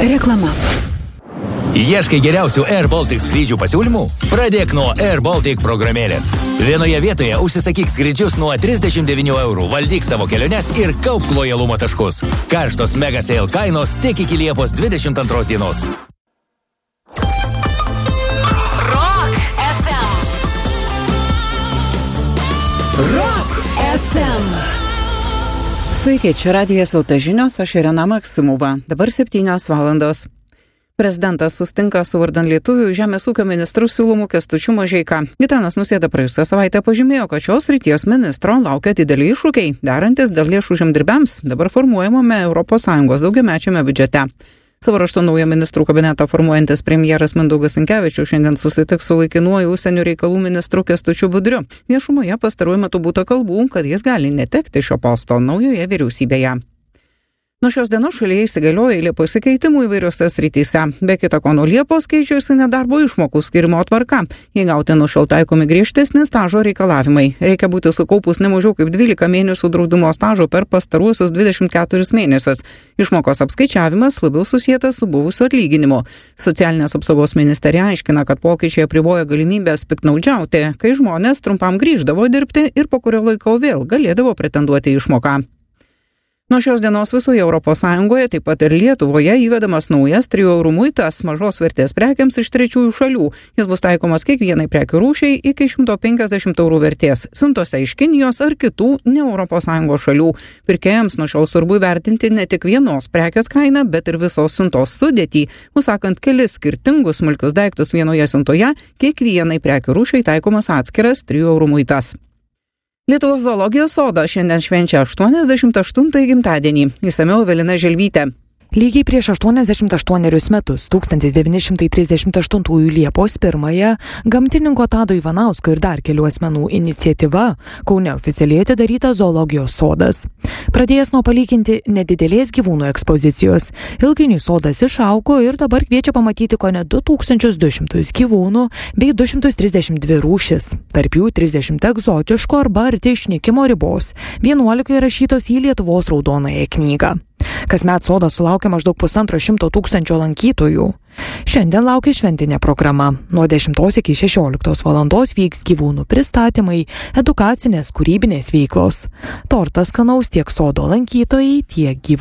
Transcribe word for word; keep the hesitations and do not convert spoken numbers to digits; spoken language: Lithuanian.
Reklama. Ieškai geriausių Air Baltic skrydžių pasiūlymų? Pradėk nuo Air Baltic programėlės. Vienoje vietoje užsisakyk skrydžius nuo trisdešimt devynių eurų, valdyk savo keliones ir kaupk lojalumo taškus. Karštos mega sale kainos tik iki Liepos dvidešimt antros dienos. Rock F M. Rock F M. Sveiki, čia Radijas L T žinios, aš Irena Maksimova. Dabar septynios valandos. Prezidentas sustinka su vardan lietuvių žemės ūkio ministru siūlomu Kęstučiu Mažeika. Gitanas Nausėda praėjusią savaitę pažymėjo, kad šios srities ministro laukia dideli iššūkiai, darantis dėl lėšų žemdirbiams dabar formuojamame Europos Sąjungos daugiamečiame biudžete. Savo raštu naują ministrų kabinetą formuojantis premjeras Mindaugas Sinkevičius šiandien susitiks su laikinuoju užsienio reikalų ministru Kęstučiu Budriu. Viešumoje pastaruoju metu būta kalbų, kad jis gali netekti šio posto naujoje vyriausybėje. Nuo šios dienos šalyje įsigalioja eilė pasikeitimų įvairiose srityse. Be kita ko, nuo Liepos keičiasi nedarbo išmokų skirimo tvarka. Jei gauti nuo šiol taikomi griežtesni stažo reikalavimai. Reikia būti sukaupus ne mažiau kaip dvylika mėnesių draudimo stažo per pastaruosius dvidešimt keturis mėnesius. Išmokos apskaičiavimas labiau susietas su buvusiu atlyginimu. Socialinės apsaugos ministerija aiškina, kad pokyčiai apriboja galimybės piktnaudžiauti, kai žmonės trumpam grįždavo dirbti ir po kurio laiko vėl galėdavo pretenduoti išmoką. Nuo šios dienos visoje Europos Sąjungoje, taip pat ir Lietuvoje, įvedamas naujas trijų eurų muitas mažos vertės prekiams iš trečiųjų šalių. Jis bus taikomas kiekvienai prekių rūšiai iki šimto penkiasdešimt eurų vertės, siuntose iš Kinijos ar kitų ne Europos Sąjungos šalių. Pirkėjams nuo šiol svarbu įvertinti ne tik vienos prekės kainą, bet ir visos siuntos sudėtį. Užsakant kelis skirtingus smulkius daiktus vienoje siuntoje, kiekvienai prekių rūšiai taikomas atskiras trijų eurų muitas. Lietuvos zoologijos sodas šiandien švenčia aštuoniasdešimt aštuntąjį gimtadienį. Išsamiau Evelina Želvytė. Lygiai prieš aštuoniasdešimt aštuonerius metus, tūkstantis devyni šimtai trisdešimt aštuntųjų Liepos pirmąją, gamtininko Tado Ivanausko ir dar kelių asmenų iniciatyva Kaune oficialiai atidaryta zoologijos sodas. Pradėjęs nuo palyginti nedidelės gyvūnų ekspozicijos, ilgainiui sodas išaugo ir dabar kviečia pamatyti kone du tūkstančius du šimtus gyvūnų bei du šimtus trisdešimt dvi rūšis, tarp jų trisdešimt egzotiškų arba arti išnykimo ribos, vienuolika įrašytos į Lietuvos raudonąją knygą. Kasmet sodas sulaukia maždaug pusantro šimto tūkstančio lankytojų. Šiandien laukia šventinė programa. Nuo dešimtos iki šešioliktos valandos vyks gyvūnų pristatymai, edukacinės, kūrybinės veiklos. Tortas skanaus tiek sodo lankytojai, tiek gyvūnų.